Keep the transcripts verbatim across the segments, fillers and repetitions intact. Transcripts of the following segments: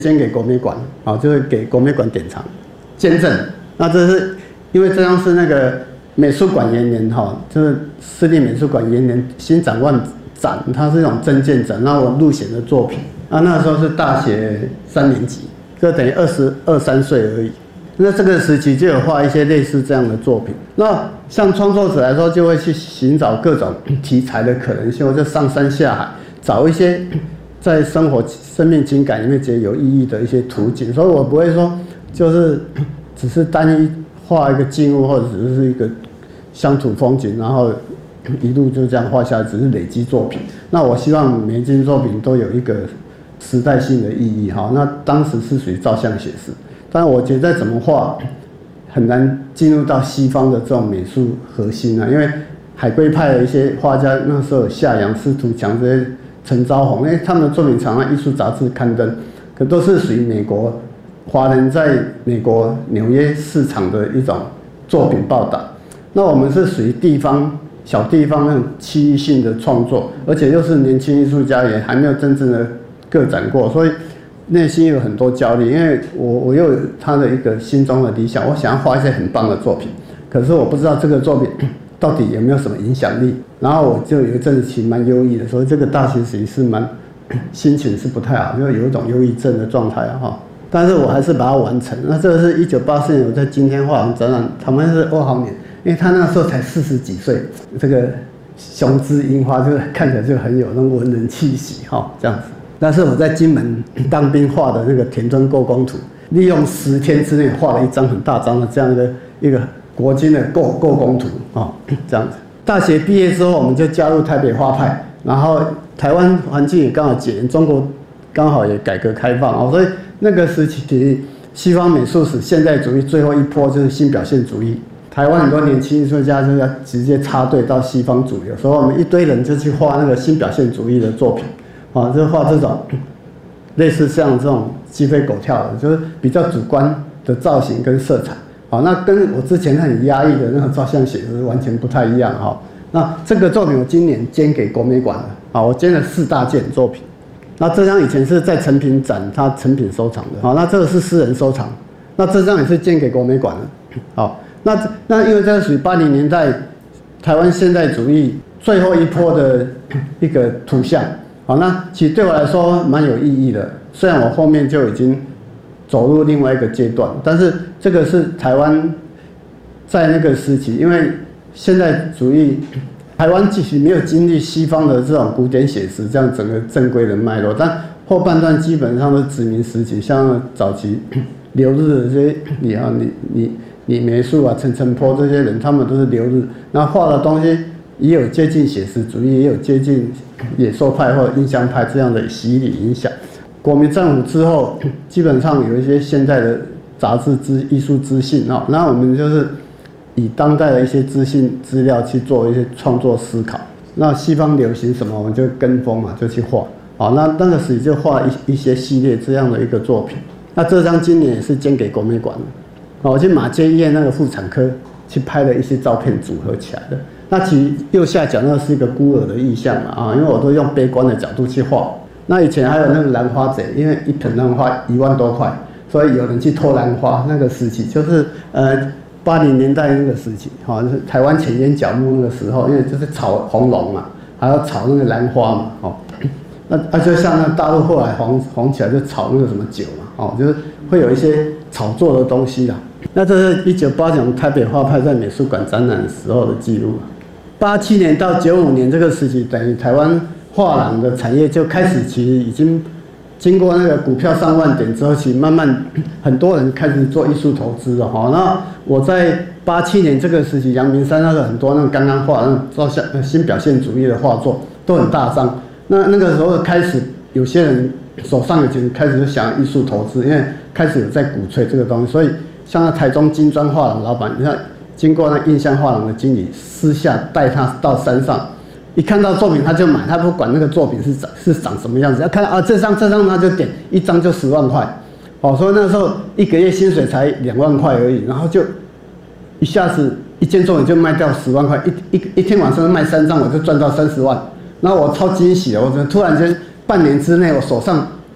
捐给国美馆，啊，就是给国美馆典藏捐赠。那这是因为这张是那个美术馆元年哈，就是市立美术馆元年新展望展，它是一种征件展，那我入选的作品。啊，那时候是大学三年级，就等于二十二三岁而已。那这个时期就有画一些类似这样的作品。那像创作者来说，就会去寻找各种题材的可能性，或者上山下海，找一些在生活、生命情感里面觉得有意义的一些图景。所以我不会说就是只是单一画一个静物，或者只是一个乡土风景，然后一路就这样画下来，只是累积作品。那我希望每一件作品都有一个时代性的意义哈。那当时是属于照相写实。但我觉得怎么画很难进入到西方的这种美术核心啊，因为海归派的一些画家那时候夏阳、司徒强这些、陈昭宏，因为他们的作品常常艺术杂志刊登，可都是属于美国华人在美国纽约市场的一种作品报道。那我们是属于地方小地方那种区域性的创作，而且又是年轻艺术家，也还没有真正的个展过，所以内心有很多焦虑，因为我我又有他的一个心中的理想，我想要画一些很棒的作品，可是我不知道这个作品到底有没有什么影响力，然后我就有一阵子其实蛮忧郁的，所以这个大学其实是蛮心情是不太好，就有一种忧郁症的状态哈。但是我还是把它完成。那这个是一九八四年我在今天画廊展览，他们是欧豪年，因为他那时候才四十几岁，这个雄姿樱花就看起来就很有那种文人气息哈，这样子。那是我在金门当兵画的那个田村构工图，利用十天之内画了一张很大张的这样的一个国军的构构工图啊，这样子。大学毕业之后，我们就加入台北画派，然后台湾环境也刚好解严，中国刚好也改革开放哦，所以那个时期西方美术史现代主义最后一波就是新表现主义，台湾很多年轻艺术家就要直接插队到西方主流，所以我们一堆人就去画那个新表现主义的作品。啊，就画这种类似像这种鸡飞狗跳的，就是比较主观的造型跟色彩。好，那跟我之前很压抑的那种照相写实完全不太一样哈。那这个作品我今年捐给国美馆了，啊，我捐了四大件作品。那这张以前是在成品展，它成品收藏的，好，那这个是私人收藏。那这张也是捐给国美馆的，好，那那因为这属于八零年代台湾现代主义最后一波的一个图像。好，那其实对我来说蛮有意义的。虽然我后面就已经走入另外一个阶段，但是这个是台湾在那个时期，因为现代主义，台湾其实没有经历西方的这种古典写实这样整个正规的脉络，但后半段基本上都是殖民时期，像早期留日的这些，你啊你你李梅树啊、陈澄波这些人，他们都是留日，然后画的东西也有接近写实主义，也有接近野兽派或者印象派这样的洗礼影响。国民政府之后，基本上有一些现在的杂志资艺术资讯啊，那我们就是以当代的一些资讯资料去做一些创作思考。那西方流行什么，我们就跟风嘛，就去画。好，那那个时就画一一些系列这样的一个作品。那这张今年也是捐给国美馆的，我去马偕医院那个妇产科去拍了一些照片组合起来的。那其实右下角那是一个孤儿的意象嘛，啊，因为我都用悲观的角度去画。那以前还有那个兰花贼，因为一盆兰花一万多块，所以有人去偷兰花。那个时期就是呃八零年代那个时期，哈，就是台湾浅烟角木那个时候，因为就是炒红龙嘛，还要炒那个兰花嘛，哦，那那就像那大陆后来红红起来就炒那个什么酒嘛，哦，就是会有一些炒作的东西啦。那这是一九八九台北画派在美术馆展览的时候的记录。八七年到九五年这个时期，等于台湾画廊的产业就开始，其实已经经过那个股票上万点之后，其实慢慢很多人开始做艺术投资了哈。那我在八七年这个时期，阳明山那个很多那种刚刚画那种照相新表现主义的画作都很大张。那那个时候开始，有些人手上有钱，开始就想艺术投资，因为开始有在鼓吹这个东西，所以像那台中金砖画廊老板，你看。经过那印象画廊的经理私下带他到山上，一看到作品他就买，他不管那个作品是长是长什么样子，要看到啊这张这张他就点，一张就十万块，哦，所以那时候一个月薪水才两万块而已，然后就一下子一件作品就卖掉十万块，一一一天晚上卖三张我就赚到三十万，然后我超惊喜的，我突然间半年之内我手上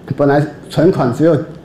本来存款只有